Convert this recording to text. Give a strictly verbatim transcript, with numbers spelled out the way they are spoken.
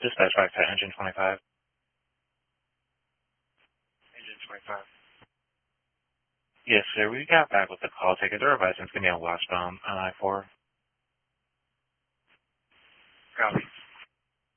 Dispatch back to engine twenty-five. Engine twenty-five. Yes, sir. We got back with the call ticket. The revising's going to be on westbound on I four.